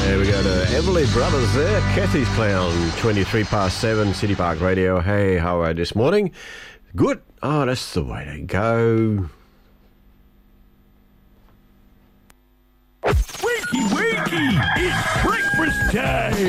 There we go to Everly Brothers there. Kathy's Clown, 7:23, City Park Radio. Hey, how are you this morning? Good. Oh, that's the way to go. Wakey, wakey! It's breakfast time!